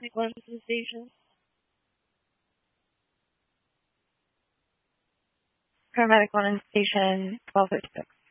paramedic going to the station. Paramedic 1 in station 1236.